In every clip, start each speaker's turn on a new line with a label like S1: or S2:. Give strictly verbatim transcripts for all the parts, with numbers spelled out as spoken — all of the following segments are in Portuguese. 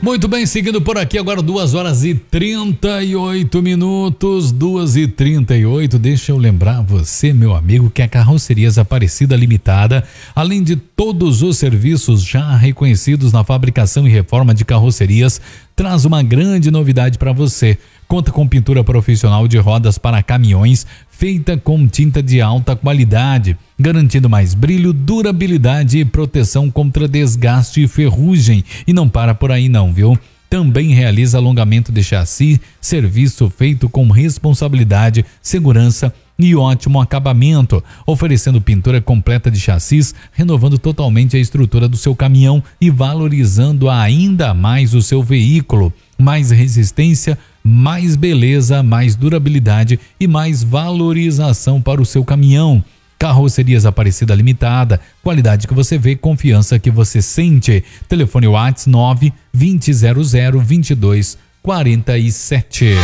S1: Muito bem, seguindo por aqui agora duas horas e trinta e oito minutos, duas e trinta e oito. Deixa eu lembrar você, meu amigo, que a Carrocerias Aparecida Limitada, além de todos os serviços já reconhecidos na fabricação e reforma de carrocerias, traz uma grande novidade para você. Conta com pintura profissional de rodas para caminhões, feita com tinta de alta qualidade, garantindo mais brilho, durabilidade e proteção contra desgaste e ferrugem. E não para por aí não, viu? Também realiza alongamento de chassi, serviço feito com responsabilidade, segurança e ótimo acabamento, oferecendo pintura completa de chassis, renovando totalmente a estrutura do seu caminhão e valorizando ainda mais o seu veículo. Mais resistência, mais beleza, mais durabilidade e mais valorização para o seu caminhão. Carrocerias Aparecida Limitada, qualidade que você vê, confiança que você sente. Telefone WhatsApp nove dois zero zero dois dois quatro sete.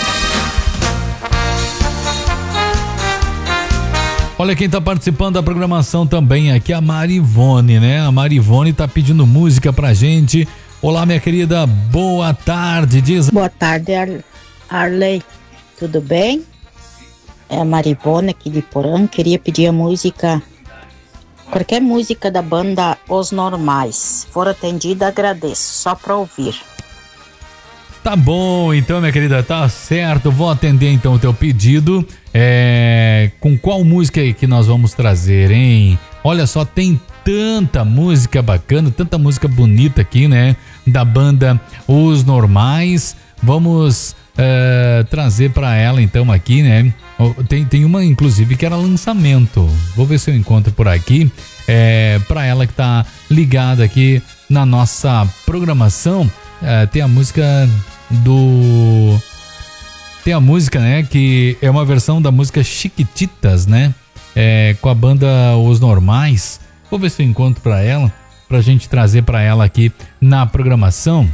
S1: Olha quem tá participando da programação também aqui, a Marivone, né? A Marivone tá pedindo música pra gente. Olá, minha querida, boa tarde, diz.
S2: Boa tarde, Ar Arley, tudo bem? É a Marivone aqui de Porã, queria pedir a música, qualquer música da banda Os Normais. Se for atendida, agradeço, só pra ouvir.
S1: Tá bom, então, minha querida, tá certo, vou atender então o teu pedido. É... Com qual música aí que nós vamos trazer, hein? Olha só, tem tanta música bacana, tanta música bonita aqui, né? Da banda Os Normais. Vamos é, trazer pra ela então aqui, né? Tem, tem uma inclusive que era lançamento. Vou ver se eu encontro por aqui. É, pra ela que tá ligada aqui na nossa programação. É, tem a música do... Tem a música, né? Que é uma versão da música Chiquititas, né? É, com a banda Os Normais. Vou ver se eu encontro pra ela, pra gente trazer pra ela aqui na programação.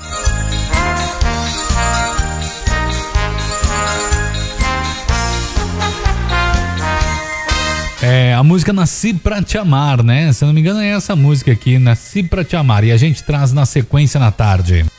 S1: É, a música Nasci Pra Te Amar, né? Se eu não me engano é essa música aqui, Nasci Pra Te Amar. E a gente traz na sequência na tarde.